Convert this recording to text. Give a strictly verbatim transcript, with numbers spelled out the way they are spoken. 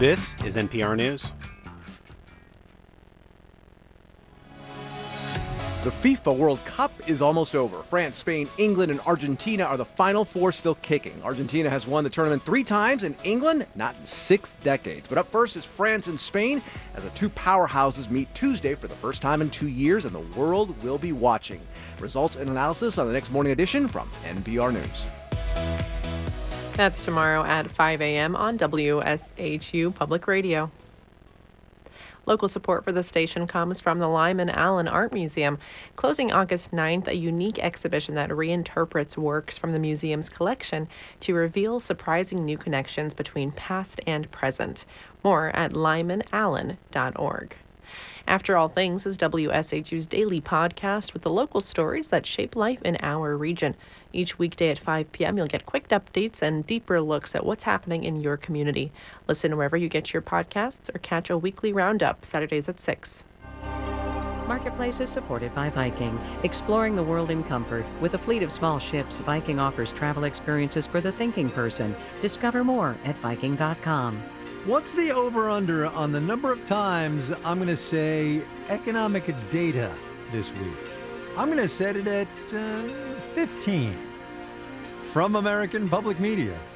This is N P R News. The FIFA World Cup is almost over. France, Spain, England, and Argentina are the final four still kicking. Argentina has won the tournament three times, and England not in six decades. But up first is France and Spain, as the two powerhouses meet Tuesday for the first time in two years, and the world will be watching. Results and analysis on the next morning edition from N P R News. That's tomorrow at five a.m. on W S H U Public Radio. Local support for the station comes from the Lyman Allen Art Museum, closing August ninth, a unique exhibition that reinterprets works from the museum's collection to reveal surprising new connections between past and present. More at lyman allen dot org. After All Things is W S H U's daily podcast with the local stories that shape life in our region. Each weekday at five p.m., you'll get quick updates and deeper looks at what's happening in your community. Listen wherever you get your podcasts or catch a weekly roundup Saturdays at six. Marketplace is supported by Viking, exploring the world in comfort. With a fleet of small ships, Viking offers travel experiences for the thinking person. Discover more at viking dot com. What's the over-under on the number of times I'm going to say economic data this week? I'm going to set it at uh, fifteen. From American Public Media,